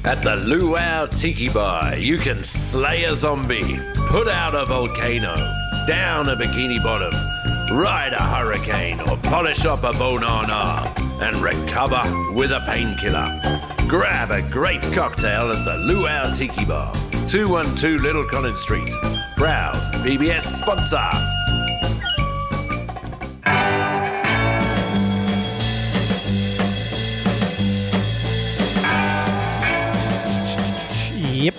At the Luau Tiki Bar, you can slay a zombie, put out a volcano, down a bikini bottom, ride a hurricane, or polish up a banana and recover with a painkiller. Grab a great cocktail at the Luau Tiki Bar, 212 Little Collins Street. Proud PBS sponsor. Yep.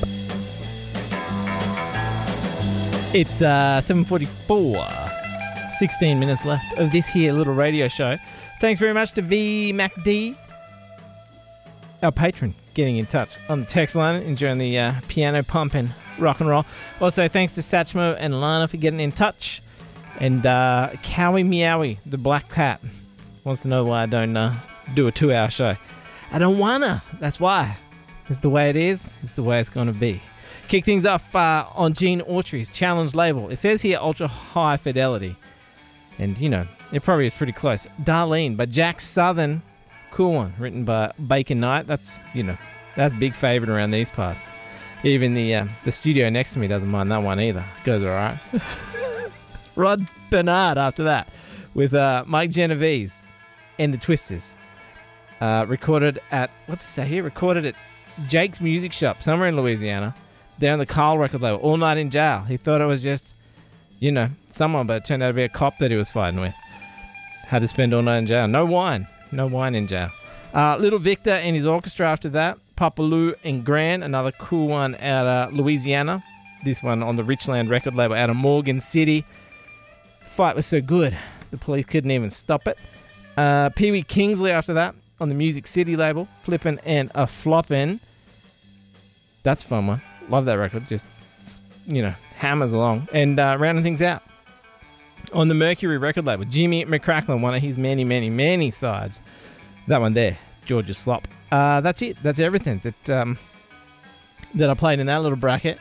It's 7:44. 16 minutes left of this here little radio show. Thanks very much to VMacD, our patron, getting in touch on the text line, enjoying the piano pump and rock and roll. Also, thanks to Satchmo and Lana for getting in touch. And Cowie Meowie, the black cat, wants to know why I don't do a 2-hour show. I don't wanna. That's why. It's the way it is. It's the way it's going to be. Kick things off on Gene Autry's Challenge label. It says here Ultra High Fidelity. And, you know, it probably is pretty close. Darlene by Jack Southern. Cool one. Written by Bacon Knight. That's, you know, that's a big favourite around these parts. Even the studio next to me doesn't mind that one either. Goes all right. Rod Bernard after that with Mike Genovese and the Twisters. Recorded at, what's it say here? Recorded at Jake's Music Shop, somewhere in Louisiana. There on the Carl record label. All Night in Jail. He thought it was just, you know, someone, but it turned out to be a cop that he was fighting with. Had to spend all night in jail. No wine. No wine in jail. Little Victor and his orchestra after that. Papa Lou and Gran, another cool one out of Louisiana. This one on the Richland record label out of Morgan City. Fight was so good, the police couldn't even stop it. Pee Wee Kingsley after that on the Music City label. Flippin' and a Floppin'. That's a fun one. Love that record. Just, you know, hammers along. And rounding things out on the Mercury record label, Jimmy McCracklin, one of his many, many, many sides. That one there, Georgia Slop. That's it. That's everything that I played in that little bracket.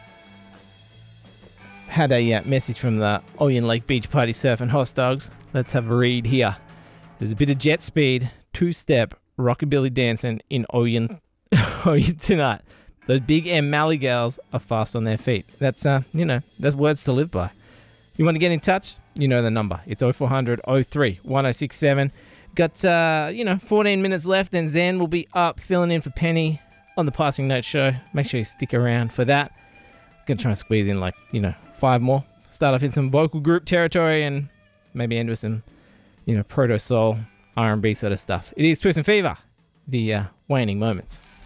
Had a message from the Oyen Lake Beach Party Surfing Hoss Dogs. Let's have a read here. There's a bit of jet speed, two-step, rockabilly dancing in Oyen tonight. Those big M Malley girls are fast on their feet. That's, you know, that's words to live by. You want to get in touch? You know the number. It's 0400 03 1067. Got, you know, 14 minutes left, then Zen will be up filling in for Penny on the Passing Note show. Make sure you stick around for that. Gonna try and squeeze in, like, you know, 5 more. Start off in some vocal group territory and maybe end with some, you know, proto-soul, R&B sort of stuff. It is Twist and Fever, the waning moments.